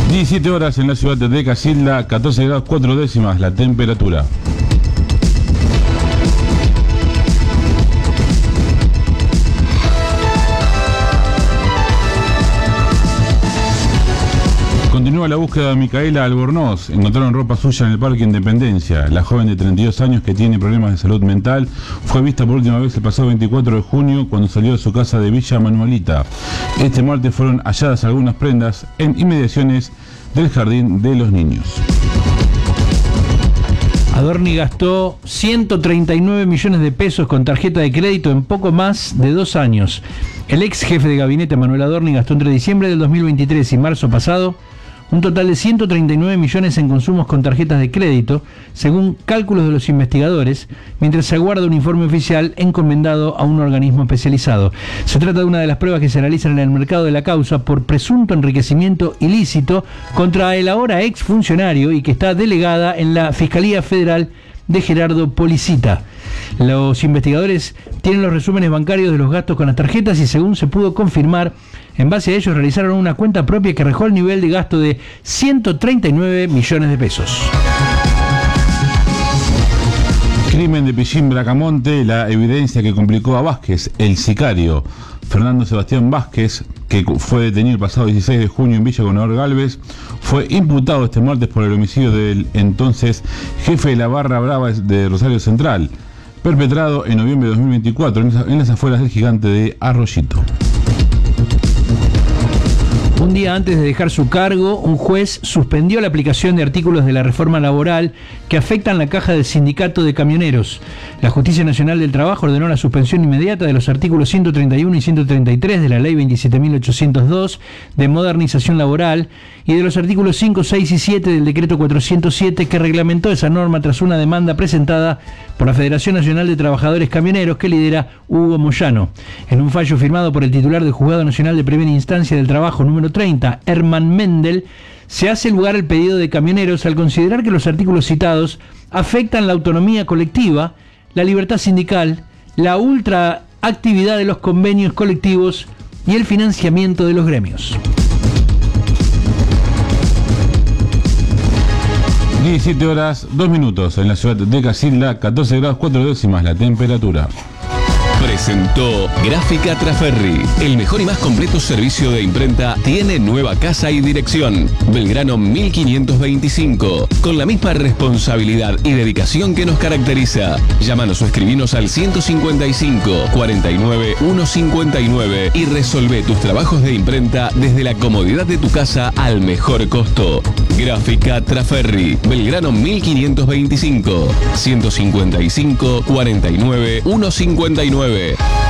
17 horas en la ciudad de Casilda, 14 grados 4 décimas la temperatura. Continúa la búsqueda de Micaela Albornoz. Encontraron ropa suya en el Parque Independencia. La joven de 32 años que tiene problemas de salud mental fue vista por última vez el pasado 24 de junio cuando salió de su casa de Villa Manuelita. Este martes fueron halladas algunas prendas en inmediaciones del Jardín de los Niños. Adorni gastó 139 millones de pesos con tarjeta de crédito en poco más de 2 años. El ex jefe de gabinete Manuel Adorni gastó entre diciembre del 2023 y marzo pasado un total de 139 millones en consumos con tarjetas de crédito, según cálculos de los investigadores, mientras se aguarda un informe oficial encomendado a un organismo especializado. Se trata de una de las pruebas que se realizan en el mercado de la causa por presunto enriquecimiento ilícito contra el ahora ex funcionario y que está delegada en la Fiscalía Federal de Gerardo Policita. Los investigadores tienen los resúmenes bancarios de los gastos con las tarjetas y, según se pudo confirmar, en base a ellos realizaron una cuenta propia que arrojó el nivel de gasto de 139 millones de pesos. Crimen de Pillín Bracamonte, la evidencia que complicó a Vázquez, el sicario. Fernando Sebastián Vázquez, que fue detenido el pasado 16 de junio en Villa Gobernador Galvez, fue imputado este martes por el homicidio del entonces jefe de la Barra Brava de Rosario Central, perpetrado en noviembre de 2024 en las afueras del Gigante de Arroyito. Un día antes de dejar su cargo, un juez suspendió la aplicación de artículos de la reforma laboral que afectan la caja del sindicato de camioneros. La Justicia Nacional del Trabajo ordenó la suspensión inmediata de los artículos 131 y 133 de la Ley 27.802 de modernización laboral y de los artículos 5, 6 y 7 del Decreto 407 que reglamentó esa norma tras una demanda presentada por la Federación Nacional de Trabajadores Camioneros que lidera Hugo Moyano. En un fallo firmado por el titular del Juzgado Nacional de Primera Instancia del Trabajo número 30, Herman Mendel, se hace lugar al pedido de camioneros al considerar que los artículos citados afectan la autonomía colectiva, la libertad sindical, la ultraactividad de los convenios colectivos y el financiamiento de los gremios. 17 horas 2 minutos en la ciudad de Casilda, 14 grados 4 décimas la temperatura. Presentó Gráfica Traferri. El mejor y más completo servicio de imprenta tiene nueva casa y dirección. Belgrano 1525. Con la misma responsabilidad y dedicación que nos caracteriza. Llámanos o escribinos al 155 49 159 y resolvé tus trabajos de imprenta desde la comodidad de tu casa al mejor costo. Gráfica Traferri. Belgrano 1525. 155 49 159.